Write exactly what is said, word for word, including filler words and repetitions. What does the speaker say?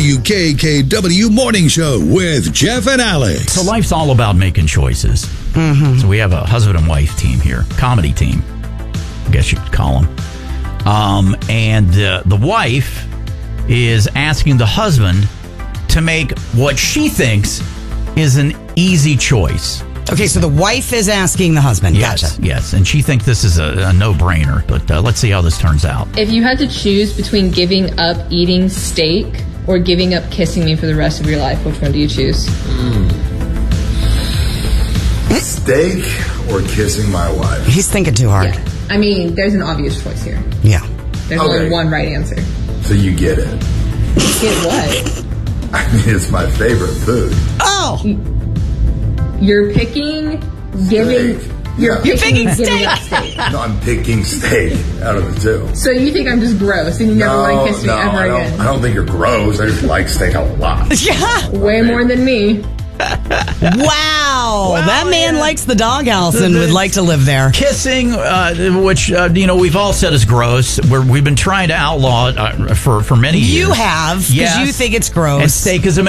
W K K W Morning Show with Jeff and Alex. So life's all about making choices. Mm-hmm. So we have a husband and wife team here, comedy team, I guess you could call them. Um, and uh, the wife is asking the husband to make what she thinks is an easy choice. Okay, so the wife is asking the husband. Yes, Gotcha. yes, and she thinks this is a, a no-brainer. But uh, let's see how this turns out. If you had to choose between giving up eating steak or giving up kissing me for the rest of your life, which one do you choose? Mm. Steak or kissing my wife? He's thinking too hard. Yeah. I mean, there's an obvious choice here. Yeah. There's Okay. only one right answer. So you get it. Get what? I mean, it's my favorite food. Oh! You're picking giving... Steak. You're, Yeah. picking, You're picking giving steak. up steak. No, I'm picking steak out of the two. So you think I'm just gross and you never no, want to kiss me no, ever I don't, again? I don't think you're gross. I just like steak a lot. Yeah. Way more than me. Wow. That man yeah. likes the doghouse and would like to live there. Kissing, uh, which, uh, you know, we've all said is gross. We're, we've been trying to outlaw it uh, for, for many years. You have, because Yes. you think it's gross. And steak is a